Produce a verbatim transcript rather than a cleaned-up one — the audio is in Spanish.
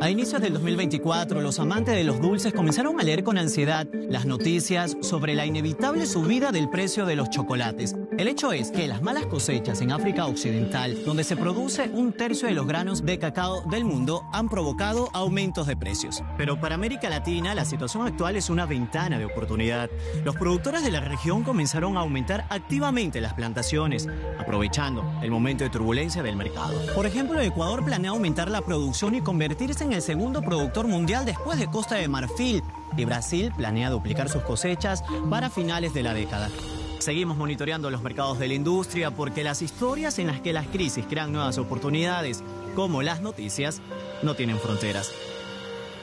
A inicios del dos mil veinticuatro, los amantes de los dulces comenzaron a leer con ansiedad las noticias sobre la inevitable subida del precio de los chocolates. El hecho es que las malas cosechas en África Occidental, donde se produce un tercio de los granos de cacao del mundo, han provocado aumentos de precios. Pero para América Latina, la situación actual es una ventana de oportunidad. Los productores de la región comenzaron a aumentar activamente las plantaciones, aprovechando el momento de turbulencia del mercado. Por ejemplo, Ecuador planea aumentar la producción y convertirse en el segundo productor mundial después de Costa de Marfil, y Brasil planea duplicar sus cosechas para finales de la década. Seguimos monitoreando los mercados de la industria porque las historias en las que las crisis crean nuevas oportunidades, como las noticias, no tienen fronteras.